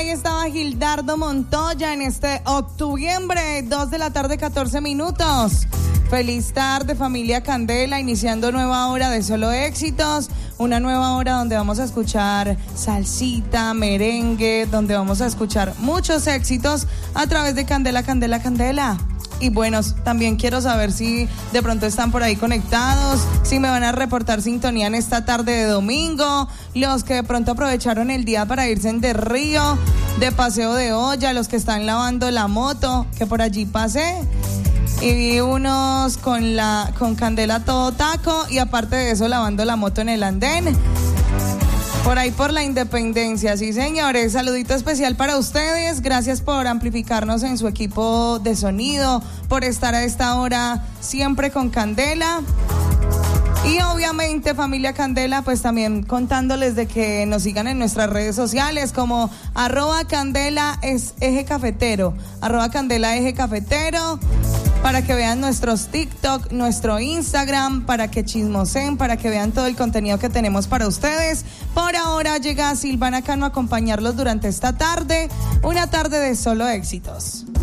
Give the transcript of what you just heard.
Ahí estaba Gildardo Montoya en este octubre, 2 de la tarde, 14 minutos. Feliz tarde, familia Candela, iniciando nueva hora de solo éxitos, una nueva hora donde vamos a escuchar salsita, merengue, donde vamos a escuchar muchos éxitos a través de Candela, Candela, Candela. Y bueno, también quiero saber si de pronto están por ahí conectados, si me van a reportar sintonía en esta tarde de domingo, los que de pronto aprovecharon el día para irse de río, de paseo de olla, los que están lavando la moto, que por allí pasé. Y vi unos con Candela todo taco y aparte de eso lavando la moto en el andén. Por ahí por la Independencia, sí señores, saludito especial para ustedes, gracias por amplificarnos en su equipo de sonido, por estar a esta hora siempre con Candela. Y obviamente familia Candela, pues también contándoles de que nos sigan en nuestras redes sociales como @Candela Eje Cafetero, @Candela Eje Cafetero, para que vean nuestros TikTok, nuestro Instagram, para que chismoseen, para que vean todo el contenido que tenemos para ustedes. Por ahora llega Silvana Cano a acompañarlos durante esta tarde, una tarde de solo éxitos.